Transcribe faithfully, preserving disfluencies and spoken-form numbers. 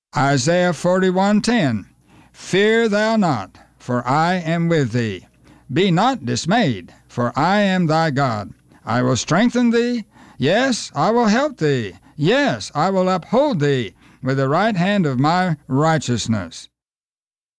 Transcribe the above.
Isaiah forty-one ten, Fear thou not, for I am with thee. Be not dismayed, for I am thy God. I will strengthen thee. Yes, I will help thee. Yes, I will uphold thee with the right hand of my righteousness.